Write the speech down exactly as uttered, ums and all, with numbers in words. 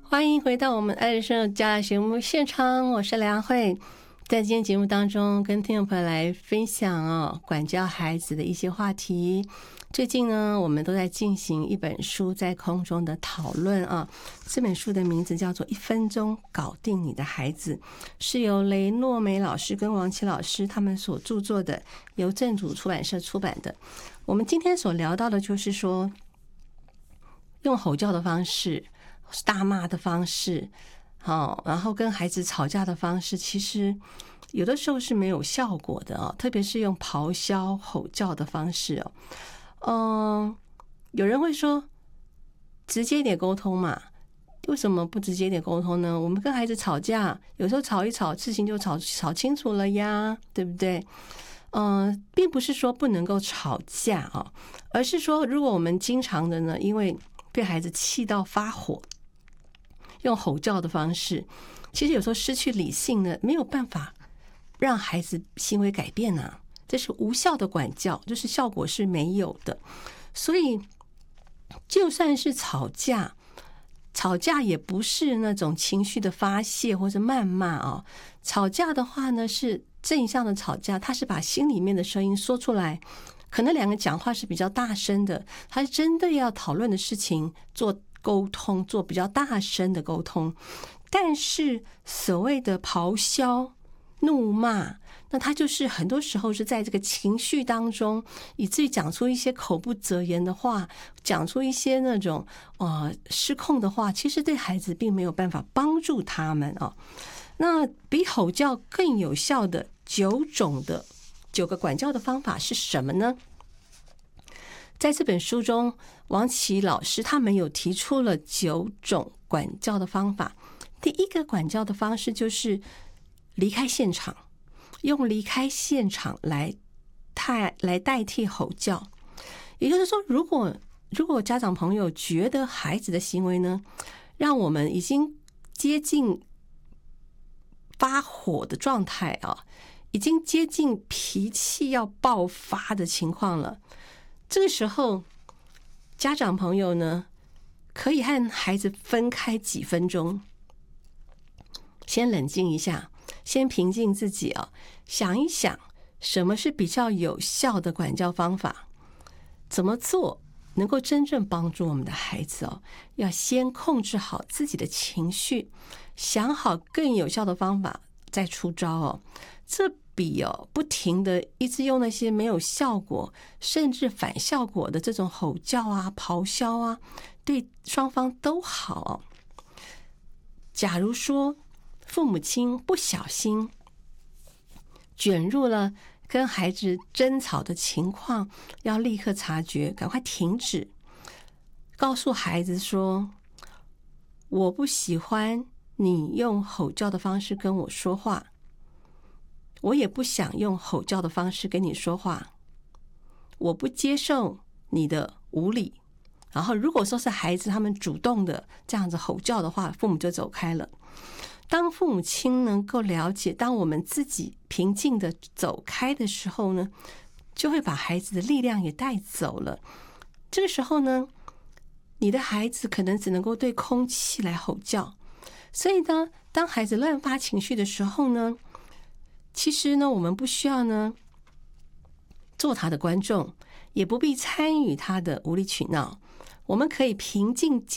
欢迎回到我们爱人生家节目现场，我是梁慧。在今天节目当中，跟听众朋友来分享哦，管教孩子的一些话题。最近呢，我们都在进行一本书在空中的讨论啊。这本书的名字叫做《一分钟搞定你的孩子》，是由雷诺梅老师跟王琦老师他们所著作的，由正主出版社出版的。我们今天所聊到的就是说，用吼叫的方式、大骂的方式，好，然后跟孩子吵架的方式，其实有的时候是没有效果的哦，特别是用咆哮、吼叫的方式哦。嗯，有人会说直接一点沟通嘛？为什么不直接一点沟通呢？我们跟孩子吵架，有时候吵一吵，事情就吵吵清楚了呀，对不对？嗯，并不是说不能够吵架啊，而是说如果我们经常的呢，因为被孩子气到发火，用吼叫的方式，其实有时候失去理性呢，没有办法让孩子行为改变啊。这是无效的管教，就是效果是没有的。所以就算是吵架，吵架也不是那种情绪的发泄或者谩骂啊。吵架的话呢，是正向的吵架，他是把心里面的声音说出来，可能两个讲话是比较大声的，他是针对要讨论的事情做沟通，做比较大声的沟通。但是所谓的咆哮、怒骂，那他就是很多时候是在这个情绪当中，以至于讲出一些口不择言的话，讲出一些那种呃失控的话，其实对孩子并没有办法帮助他们啊。那比吼叫更有效的九种的九个管教的方法是什么呢？在这本书中，王琦老师他们有提出了九种管教的方法。第一个管教的方式就是离开现场，用离开现场来代来代替吼叫。也就是说，如果如果家长朋友觉得孩子的行为呢，让我们已经接近发火的状态啊，已经接近脾气要爆发的情况了，这个时候家长朋友呢，可以和孩子分开几分钟，先冷静一下，先平静自己啊，想一想什么是比较有效的管教方法，怎么做能够真正帮助我们的孩子哦？要先控制好自己的情绪，想好更有效的方法再出招哦。这比哦不停的一直用那些没有效果甚至反效果的这种吼叫啊、咆哮啊，对双方都好哦。假如说父母亲不小心卷入了跟孩子争吵的情况，要立刻察觉，赶快停止，告诉孩子说，我不喜欢你用吼叫的方式跟我说话，我也不想用吼叫的方式跟你说话，我不接受你的无理。然后如果说是孩子他们主动的这样子吼叫的话，父母就走开了。当父母亲能够了解，当我们自己平静的走开的时候呢，就会把孩子的力量也带走了。这个时候呢，你的孩子可能只能够对空气来吼叫。所以呢，当孩子乱发情绪的时候呢，其实呢，我们不需要呢做他的观众，也不必参与他的无理取闹，我们可以平静